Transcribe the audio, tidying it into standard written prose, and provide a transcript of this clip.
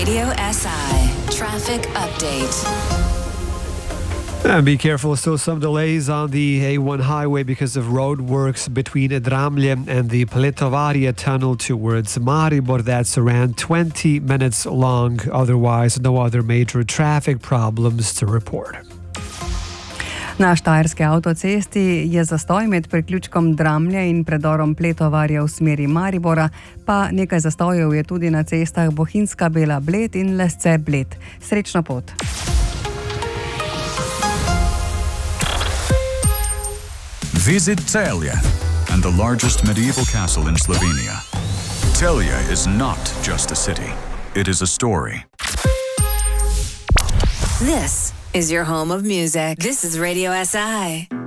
Radio SI Traffic Update. And be careful, still some delays on the A1 highway because of road works between Dramlje and the Pletovaria tunnel towards Maribor. That's around 20 minutes long. Otherwise, no other major traffic problems to report. Na štajerski avtocesti je zastoj med priključkom Dramlje in predorom Pletovarja v smeri Maribora, pa nekaj zastojev je tudi na cestah Bohinjska Bela Bled in Lesce Bled. Srečno pot! Visit Celje and the largest medieval castle in Slovenia. Celje is not just a city, it is a story. This is your home of music. This is Radio SI.